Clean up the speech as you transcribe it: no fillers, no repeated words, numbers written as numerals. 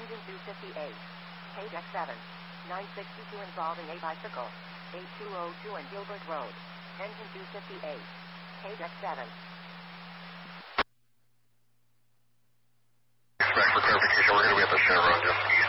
Engine 258. KDEX 7. 962 involving a bicycle. 8202 and Gilbert Road. Engine 258. KDEX 7. Back for clarification, we're going to be at the Chevron just east